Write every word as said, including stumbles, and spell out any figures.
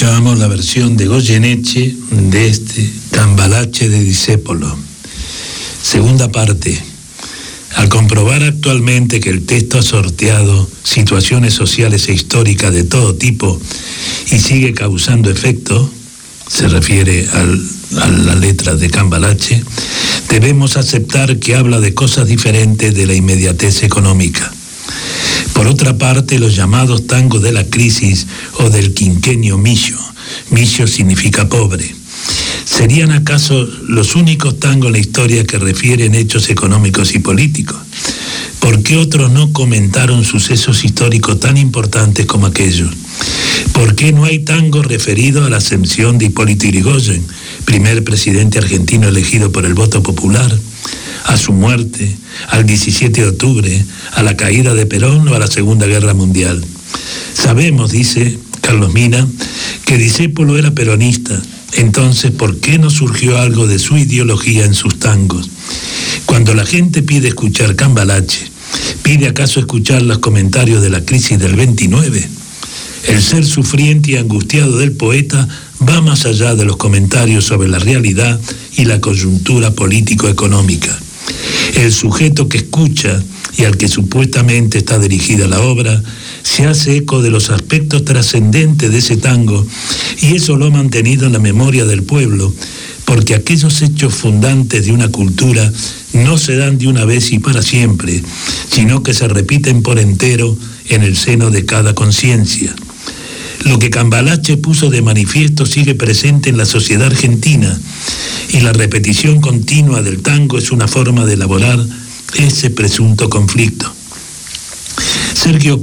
Escuchábamos la versión de Goyeneche de este Cambalache de Discépolo. Segunda parte. Al comprobar actualmente que el texto ha sorteado situaciones sociales e históricas de todo tipo y sigue causando efecto, se refiere al, a la letra de Cambalache, debemos aceptar que habla de cosas diferentes de la inmediatez económica. Por otra parte, los llamados tangos de la crisis o del quinquenio millo, millo significa pobre, ¿serían acaso los únicos tangos en la historia que refieren hechos económicos y políticos? ¿Por qué otros no comentaron sucesos históricos tan importantes como aquellos? ¿Por qué no hay tango referido a la ascensión de Hipólito Yrigoyen, primer presidente argentino elegido por el voto popular, a su muerte, al diecisiete de octubre, a la caída de Perón o a la Segunda Guerra Mundial? Sabemos, dice Carlos Mina, que Discépolo era peronista. Entonces, ¿por qué no surgió algo de su ideología en sus tangos? Cuando la gente pide escuchar Cambalache, ¿pide acaso escuchar los comentarios de la crisis del veintinueve? El ser sufriente y angustiado del poeta va más allá de los comentarios sobre la realidad y la coyuntura político-económica. El sujeto que escucha y al que supuestamente está dirigida la obra se hace eco de los aspectos trascendentes de ese tango, y eso lo ha mantenido en la memoria del pueblo, porque aquellos hechos fundantes de una cultura no se dan de una vez y para siempre, sino que se repiten por entero en el seno de cada conciencia. Lo que Cambalache puso de manifiesto sigue presente en la sociedad argentina, y la repetición continua del tango es una forma de elaborar ese presunto conflicto. Sergio